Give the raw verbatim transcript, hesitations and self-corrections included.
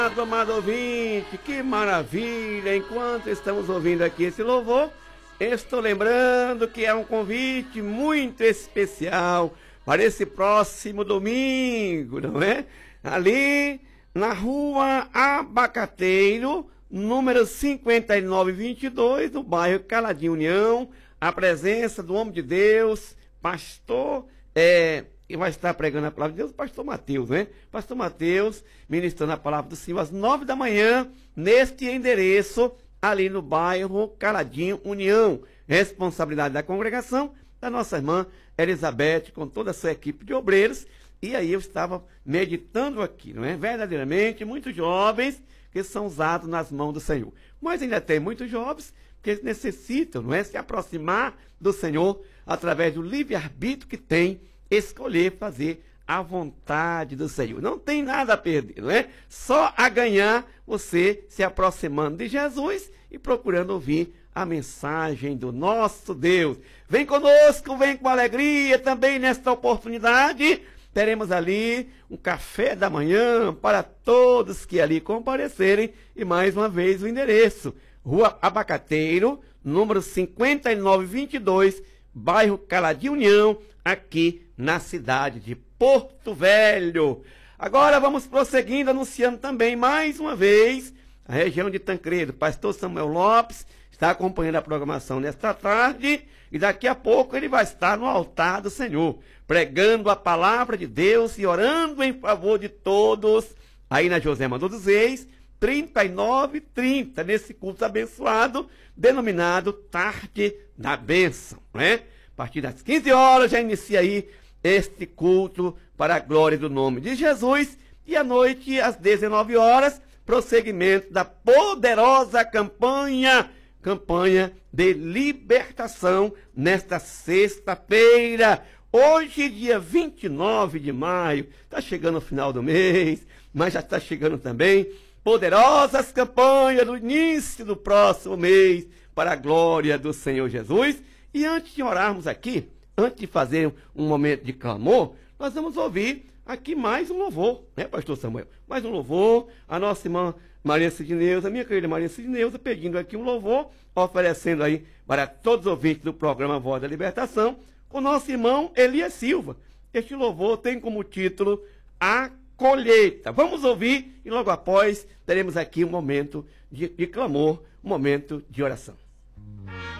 Amado, amado ouvinte, que maravilha! Enquanto estamos ouvindo aqui esse louvor, estou lembrando que é um convite muito especial para esse próximo domingo, não é? Ali na rua Abacateiro, número cinquenta e nove vinte e dois, no bairro Caladinho União, a presença do homem de Deus, pastor, é, e vai estar pregando a palavra de Deus, pastor Mateus, né? Pastor Mateus, ministrando a palavra do Senhor às nove da manhã, neste endereço, ali no bairro Caladinho União. Responsabilidade da congregação, da nossa irmã Elizabeth, com toda a sua equipe de obreiros. E aí eu estava meditando aqui, não é? Verdadeiramente, muitos jovens que são usados nas mãos do Senhor. Mas ainda tem muitos jovens que necessitam, não é? Se aproximar do Senhor através do livre-arbítrio que tem, escolher fazer a vontade do Senhor. Não tem nada a perder, não é? Só a ganhar você se aproximando de Jesus e procurando ouvir a mensagem do nosso Deus. Vem conosco, vem com alegria também nesta oportunidade. Teremos ali um café da manhã para todos que ali comparecerem. E mais uma vez o endereço: Rua Abacateiro, número cinquenta e nove vinte e dois, bairro Caladinho União, aqui na cidade de Porto Velho. Agora vamos prosseguindo, anunciando também mais uma vez a região de Tancredo. Pastor Samuel Lopes está acompanhando a programação nesta tarde e daqui a pouco ele vai estar no altar do Senhor, pregando a palavra de Deus e orando em favor de todos, aí na José Amador dos Reis, trinta e nove trinta, nesse culto abençoado, denominado Tarde da Bênção, né? A partir das quinze horas já inicia aí este culto para a glória do nome de Jesus. E à noite, às dezenove horas, prosseguimento da poderosa campanha, campanha de libertação nesta sexta-feira. Hoje, dia vinte e nove de maio, está chegando o final do mês, mas já está chegando também poderosas campanhas do início do próximo mês para a glória do Senhor Jesus. E antes de orarmos aqui, antes de fazer um momento de clamor, nós vamos ouvir aqui mais um louvor, né, pastor Samuel? Mais um louvor, a nossa irmã Maria Sidneuza, minha querida Maria Sidneuza, pedindo aqui um louvor, oferecendo aí para todos os ouvintes do programa Voz da Libertação, com o nosso irmão Elias Silva. Este louvor tem como título A Colheita. Vamos ouvir e logo após teremos aqui um momento de, de clamor, um momento de oração.